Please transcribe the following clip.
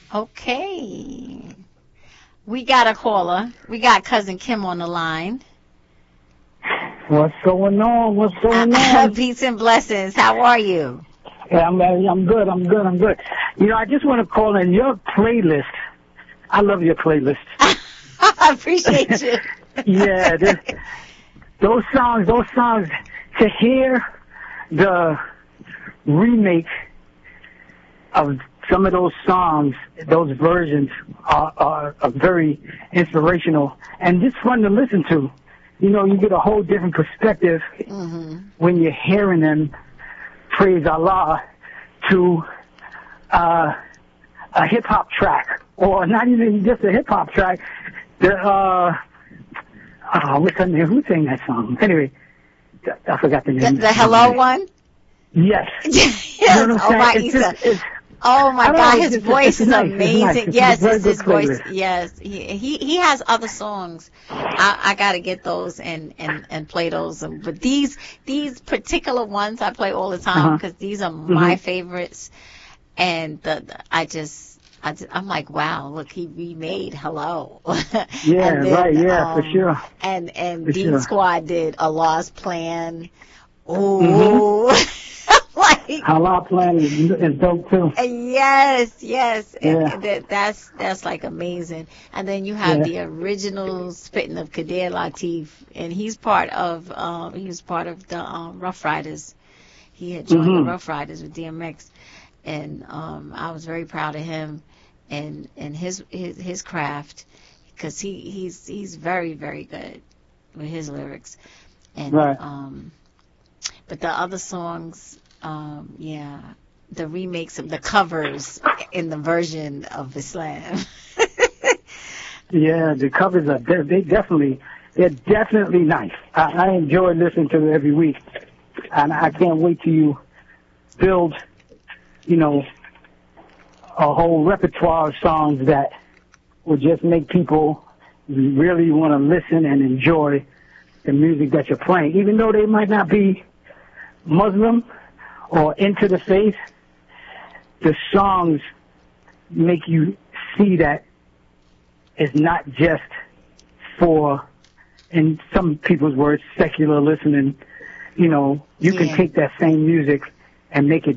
Okay. We got a caller. We got Cousin Kim on the line. What's going on? What's going on? Peace and blessings. How are you? Yeah, I'm good. I'm good. You know, I just want to call in your playlist. I love your playlist. I appreciate you. Yeah, those songs, to hear the remake of some of those songs, those versions are very inspirational and just fun to listen to. You know, you get a whole different perspective when you're hearing them praise Allah to a hip-hop track, or not even just a hip-hop track. What's her name? Who sang that song? Anyway, I forgot the name. The Hello one? Yes. Yes. You know what I'm saying? It's oh my God, his voice is nice. amazing. It's yes, it's his voice. playlist. Yes, he has other songs. I gotta get those and play those. But these particular ones I play all the time because these are my favorites. And I'm like, wow, look, he remade Hello. Yeah, and then, right, yeah, for sure. And for Dean sure. Squad did Allah's Plan. Ooh. Like, Allah Plan is dope too. Yes. Yeah. And that's like amazing. And then you have the original spitting of Kadir Latif, and he was part of the Rough Riders. He had joined the Rough Riders with DMX, and I was very proud of him and his craft, because he's very, very good with his lyrics. And but the other songs, the remakes of the covers in the version of Islam. Yeah, the covers they're definitely nice. I enjoy listening to them every week, and I can't wait till you build, you know, a whole repertoire of songs that will just make people really want to listen and enjoy the music that you're playing, even though they might not be Muslim or into the faith. The songs make you see that it's not just for, in some people's words, secular listening. You know, you can take that same music and make it